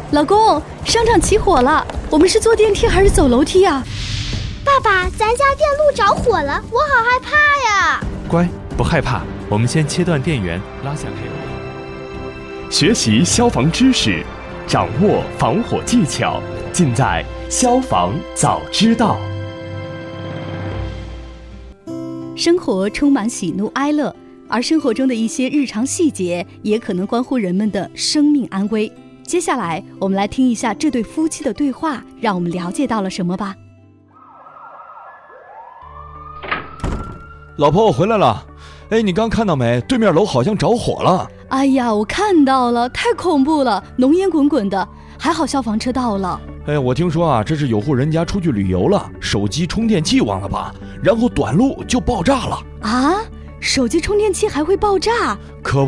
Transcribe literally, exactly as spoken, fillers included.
老公，商场起火了，我们是坐电梯还是走楼梯啊？ 爸爸，咱家电路着火了，我好害怕呀！ 乖，不害怕，我们先切断电源，拉下开关。 学习消防知识，掌握防火技巧，尽在消防早知道。 生活充满喜怒哀乐，而生活中的一些日常细节也可能关乎人们的生命安危。接下来我们来听一下这对夫妻的对话，让我们了解到了什么吧。 老婆，我回来了。哎，你刚看到没？对面楼好像着火了。 哎呀，我看到了，太恐怖了，浓烟滚滚的，还好消防车到了。 哎，我听说啊，这是有户人家出去旅游了，手机充电器忘了拔，然后短路就爆炸了。 啊，手机充电器还会爆炸？ 可